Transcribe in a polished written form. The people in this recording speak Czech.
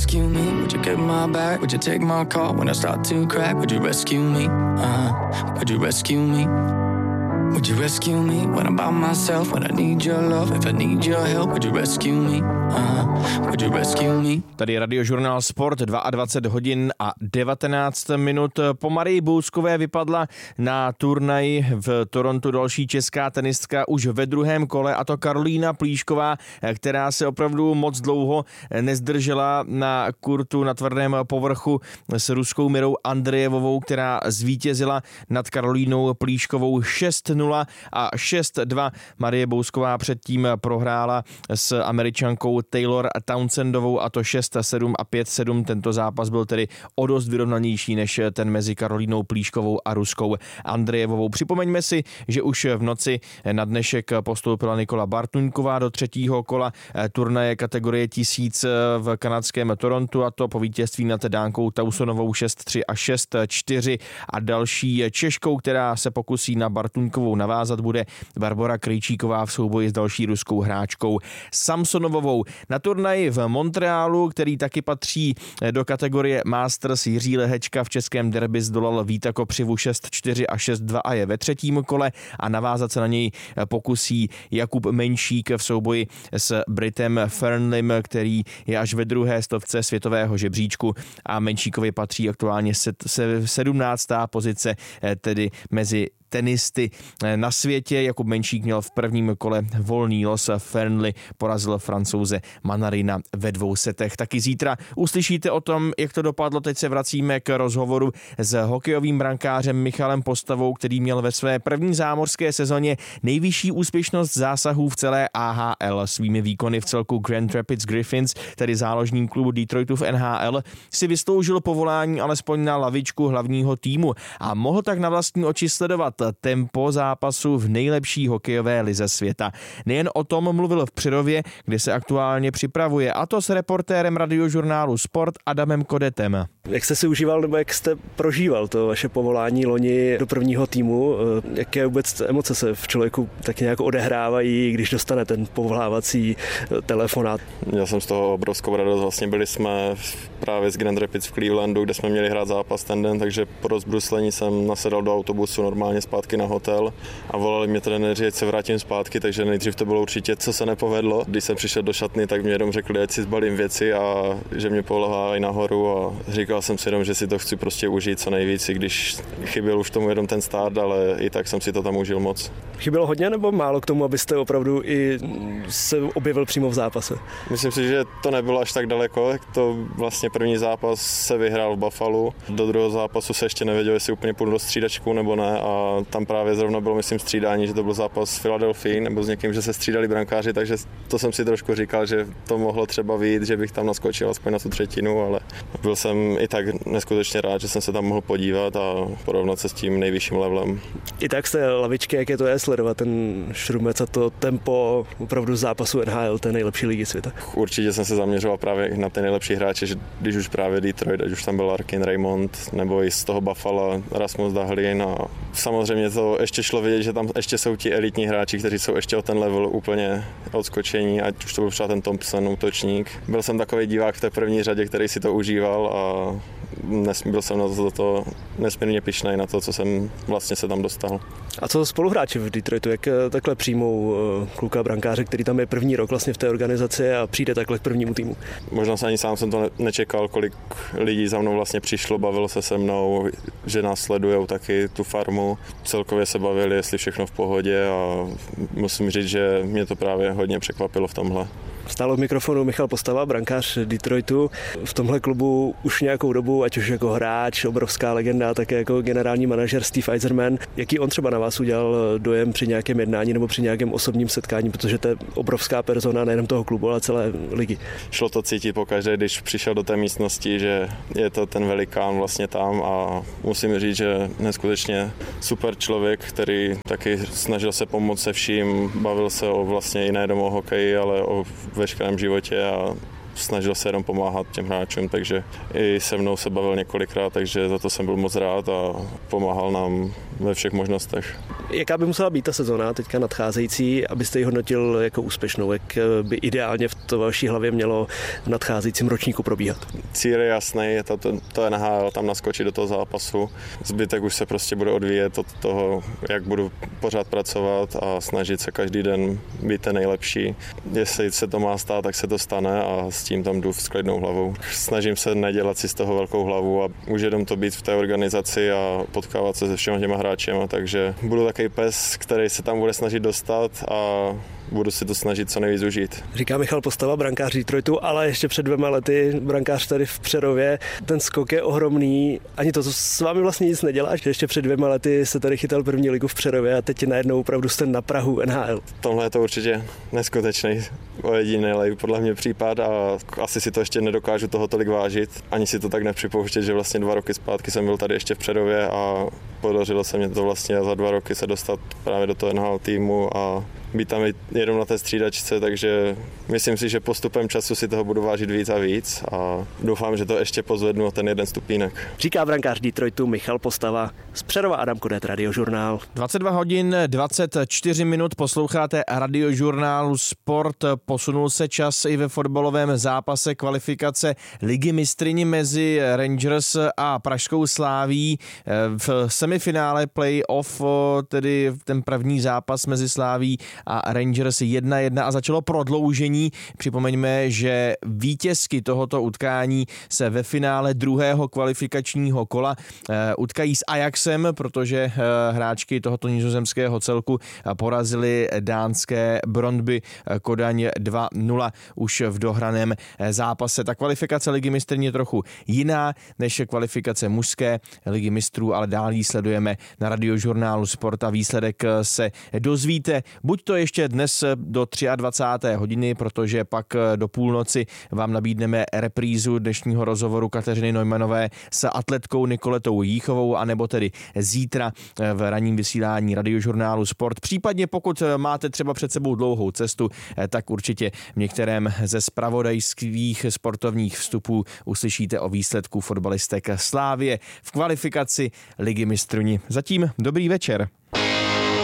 rescue me? Would you get my back? Would you take my call when I start to crack? Would you rescue me? Would you rescue me? Would you rescue me when I'm by myself? When I need your love, if I need your help, would you rescue me? Would you rescue me? Tady je Radiožurnál Sport, 22 hodin a 19 minut. Po Marii Bouskové vypadla na turnaji v Torontu další česká tenistka už ve druhém kole, a to Karolína Plíšková, která se opravdu moc dlouho nezdržela na kurtu na tvrdém povrchu s ruskou Mirou Andrejevovou, která zvítězila nad Karolínou Plíškovou 6-0 a 6-2. Marie Bousková předtím prohrála s Američankou Taylor Townsendovou, a to 6-7 a 5-7. Tento zápas byl tedy o dost vyrovnanější než ten mezi Karolínou Plíškovou a ruskou Andrejevovou. Připomeňme si, že už v noci na dnešek postoupila Nikola Bartuňková do třetího kola turnaje kategorie 1000 v kanadském Torontu, a to po vítězství nad Dánkou Tausonovou 6-3 a 6-4. A další Češkou, která se pokusí na Bartuňkovou navázat, bude Barbora Krejčíková v souboji s další ruskou hráčkou Samsonovovou. Na turnaji v Montrealu, který taky patří do kategorie Masters, Jiří Lehečka v českém derby zdolal Víta Kopřivu 6-4 a 6-2 a je ve třetím kole, a navázat se na něj pokusí Jakub Menšík v souboji s Britem Fernleym, který je až ve druhé stovce světového žebříčku, a Menšíkovi patří aktuálně 17. pozice, tedy mezi tenisty na světě. Jakub Menšík měl v prvním kole volný los, Fernley porazil Francouze Manarina ve 2 setech. Taky zítra uslyšíte o tom, jak to dopadlo. Teď se vracíme k rozhovoru s hokejovým brankářem Michalem Postavou, který měl ve své první zámořské sezóně nejvyšší úspěšnost zásahů v celé AHL. Svými výkony v celku Grand Rapids Griffins, tedy záložním klubu Detroitu v NHL, si vysloužil povolání alespoň na lavičku hlavního týmu a mohl tak na vlastní oči sledovat tempo zápasu v nejlepší hokejové lize světa. Nejen o tom mluvil v Přerově, kde se aktuálně připravuje, a to s reportérem Radiožurnálu Sport Adamem Kodetem. Jak jste si užíval, nebo jak jste prožíval to vaše povolání loni do prvního týmu? Jaké vůbec emoce se v člověku tak nějak odehrávají, když dostane ten povolávací telefonát? Měl jsem z toho obrovskou radost. Vlastně byli jsme právě z Grand Rapids v Clevelandu, kde jsme měli hrát zápas ten den, takže po rozbruslení jsem nasedal do autobusu normálně zpátky na hotel a volali mě trenéři, ať se vrátím zpátky, takže nejdřív to bylo určitě, co se nepovedlo. Když jsem přišel do šatny, tak mě jenom řekli, ať si zbalím věci a že mě polehávají nahoru, a říkal jsem si jenom, že si to chci prostě užít co nejvíc, i když chyběl už tomu jenom ten start, ale i tak jsem si to tam užil moc. Chybělo hodně nebo málo k tomu, abyste opravdu i se objevil přímo v zápase? Myslím si, že to nebylo až tak daleko. To vlastně první zápas se vyhrál v Buffalu. Do druhého zápasu se ještě nevěděl, jestli úplně půjdu do střídačku nebo ne, a tam právě zrovna bylo, myslím, střídání, že to byl zápas s Philadelphia nebo s někým, že se střídali brankáři, takže to jsem si trošku říkal, že to mohlo třeba vyjít, že bych tam naskočil aspoň na tu třetinu, ale byl jsem i tak neskutečně rád, že jsem se tam mohl podívat a porovnat se s tím nejvyšším levelem. I tak jste lavičky, jak je to sledovat ten šrumec a to tempo opravdu zápasu NHL, té nejlepší ligy světa? Určitě jsem se zaměřoval právě na ty nejlepší hráče, že když už právě Detroit, ať už tam byl Larkin Raymond, nebo i z toho Buffalo Rasmus Dahlin, a samozřejmě to ještě šlo vidět, že tam ještě jsou ti elitní hráči, kteří jsou ještě o ten level úplně odskočení, ať už to byl třeba ten Thompson, útočník. Byl jsem takový divák v té první řadě, který si to užíval, a byl jsem na to nesmírně pyšnej na to, co jsem vlastně se tam dostal. A co spoluhráči v Detroitu, jak takhle přijmou kluka brankáře, který tam je první rok vlastně v té organizaci a přijde takhle k prvnímu týmu? Možná se ani sám jsem to nečekal, kolik lidí za mnou vlastně přišlo, bavilo se mnou, že nás sledujou taky tu farmu. Celkově se bavili, jestli všechno v pohodě, a musím říct, že mě to právě hodně překvapilo v tomhle. Stál od mikrofonu Michal Postava, brankář Detroitu. V tomhle klubu už nějakou dobu, ať už jako hráč, obrovská legenda, také jako generální manažer Steve Yzerman. Jaký on třeba na vás udělal dojem při nějakém jednání nebo při nějakém osobním setkání, protože to je obrovská persona nejen toho klubu, ale celé ligy. Šlo to cítit pokaždé, když přišel do té místnosti, že je to ten velikán vlastně tam, a musím říct, že neskutečně super člověk, který taky snažil se pomoct se vším, bavil se o vlastně i nejenom o hokeji, ale o veškerém životě, a snažil se jenom pomáhat těm hráčům, takže i se mnou se bavil několikrát, takže za to jsem byl moc rád a pomáhal nám ve všech možnostech. Jaká by musela být ta sezona teďka nadcházející, abyste ji hodnotil jako úspěšnou? Jak by ideálně v to vaší hlavě mělo v nadcházejícím ročníku probíhat? Cíl je jasný, je to NHL, tam naskočit do toho zápasu. Zbytek už se prostě bude odvíjet od toho, jak budu pořád pracovat a snažit se každý den být ten nejlepší. Jestli se to má stát, tak se to stane a s tím tam jdu s klidnou hlavou. Snažím se nedělat si z toho velkou hlavu a už jenom to být v té organizaci a potkávat se se všema těma hráčema, takže budu takový pes, který se tam bude snažit dostat a budu si to snažit co nejvíc užít. Říká Michal Postava, brankář Detroitu, ale ještě před 2 lety brankář tady v Přerově. Ten skok je ohromný. Ani to s vámi vlastně nic nedělá, že ještě před 2 lety se tady chytal první ligu v Přerově a teď najednou opravdu jste na prahu NHL. Tohle je to určitě neskutečný, ojedinělej podle mě případ a asi si to ještě nedokážu toho tolik vážit. Ani si to tak nepřipouštět, že vlastně 2 roky zpátky jsem byl tady ještě v Přerově a podařilo se mě to vlastně za 2 roky se dostat právě do toho NHL týmu a být tam jenom na té střídačce, takže myslím si, že postupem času si toho budu vážit víc a víc a doufám, že to ještě pozvednu o ten 1 stupínek. Říká brankář Detroitu Michal Postava. Z Přerova Adam Kodet, Radiožurnál. 22 hodin 24 minut posloucháte Radiožurnálu Sport. Posunul se čas i ve fotbalovém zápase kvalifikace Ligy mistryň mezi Rangers a Pražskou Sláví. V semifinále play-off, tedy ten první zápas mezi Sláví a Rangers 1-1 a začalo prodloužení. Připomeňme, že vítězky tohoto utkání se ve finále druhého kvalifikačního kola utkají s Ajaxem, protože hráčky tohoto nizozemského celku porazily dánské Brøndby Kodaň 2-0 už v dohraném zápase. Ta kvalifikace Ligy mistrů je trochu jiná než kvalifikace mužské Ligy mistrů, ale dál ji sledujeme na Radiožurnálu Sport a výsledek se dozvíte buď to ještě dnes do 23. hodiny, protože pak do půlnoci vám nabídneme reprízu dnešního rozhovoru Kateřiny Neumannové s atletkou Nikoletou Jíchovou, anebo tedy zítra v ranním vysílání Radiožurnálu Sport. Případně pokud máte třeba před sebou dlouhou cestu, tak určitě v některém ze zpravodajských sportovních vstupů uslyšíte o výsledku fotbalistek Slávie v kvalifikaci Ligy mistrů. Zatím dobrý večer.